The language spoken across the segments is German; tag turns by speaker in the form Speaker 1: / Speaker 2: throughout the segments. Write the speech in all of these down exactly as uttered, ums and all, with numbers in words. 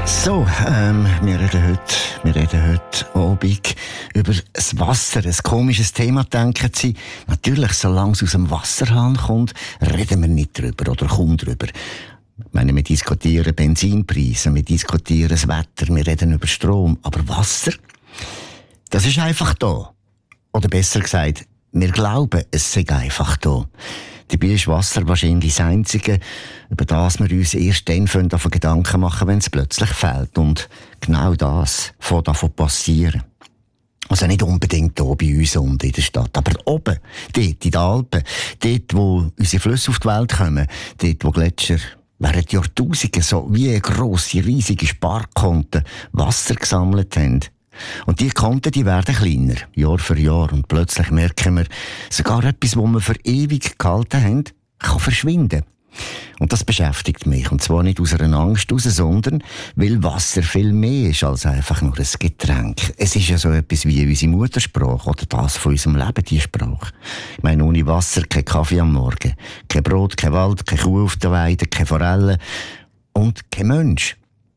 Speaker 1: So, ähm, wir reden heute, wir reden heute Abend über das Wasser. Ein komisches Thema, denken Sie. Natürlich, solange es aus dem Wasserhahn kommt, reden wir nicht drüber oder kaum drüber. Ich meine, wir diskutieren Benzinpreise, wir diskutieren das Wetter, wir reden über Strom. Aber Wasser, das ist einfach da. Oder besser gesagt, wir glauben, es sei einfach da. Dabei ist Wasser wahrscheinlich das Einzige, über das wir uns erst dann davon Gedanken machen, wenn es plötzlich fehlt. Und genau das fängt davon passieren. Also nicht unbedingt hier bei uns unten in der Stadt, aber oben, dort in den Alpen, dort, wo unsere Flüsse auf die Welt kommen, dort, wo Gletscher während Jahrtausenden so wie grosse, riesige Sparkonten Wasser gesammelt haben. Und die Konten, die werden kleiner, Jahr für Jahr. Und plötzlich merken wir, sogar etwas, was wir für ewig gehalten haben, kann verschwinden. Und das beschäftigt mich. Und zwar nicht aus einer Angst heraus, sondern weil Wasser viel mehr ist als einfach nur ein Getränk. Es ist ja so etwas wie unsere Muttersprache oder das von unserem Leben, die Sprache. Ich meine, ohne Wasser kein Kaffee am Morgen, kein Brot, kein Wald, keine Kuh auf der Weide, keine Forellen und kein Mensch.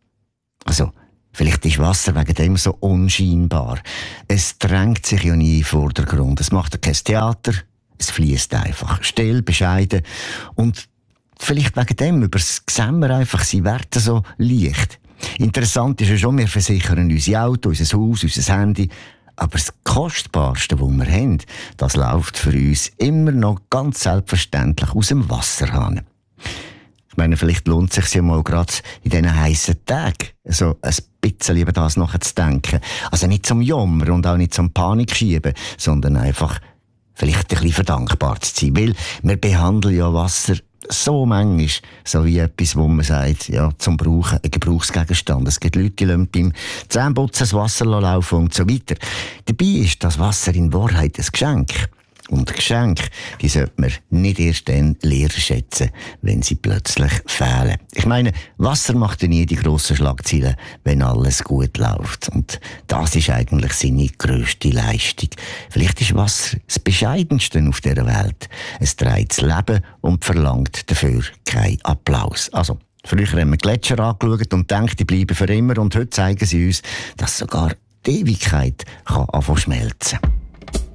Speaker 1: Also, vielleicht ist Wasser wegen dem so unscheinbar. Es drängt sich ja nie in den Vordergrund. Es macht ja kein Theater. Es fließt einfach still, bescheiden. Und vielleicht wegen dem übersehen wir einfach seine Werte so leicht. Interessant ist ja schon, wir versichern unser Auto, unser Haus, unser Handy. Aber das Kostbarste, was wir haben, das läuft für uns immer noch ganz selbstverständlich aus dem Wasserhahn. Ich meine, vielleicht lohnt es sich ja mal gerade in diesen heissen Tagen, so ein bisschen über das nachzudenken. Also nicht zum Jammern und auch nicht zum Panik schieben, sondern einfach vielleicht ein bisschen verdankbar zu sein. Weil wir behandeln ja Wasser so manchmal, so wie etwas, wo man sagt, ja, zum Brauchen, ein Gebrauchsgegenstand. Es gibt Leute, die lassen beim Zähneputzen das Wasser laufen und so weiter. Dabei ist das Wasser in Wahrheit ein Geschenk. Und Geschenke, die sollte man nicht erst dann leer schätzen, wenn sie plötzlich fehlen. Ich meine, Wasser macht ja nie die grossen Schlagzeilen, wenn alles gut läuft. Und das ist eigentlich seine grösste Leistung. Vielleicht ist Wasser das Bescheidenste auf dieser Welt. Es trägt das Leben und verlangt dafür keinen Applaus. Also, früher haben wir Gletscher angeschaut und gedacht, die bleiben für immer. Und heute zeigen sie uns, dass sogar die Ewigkeit kann anfangen schmelzen.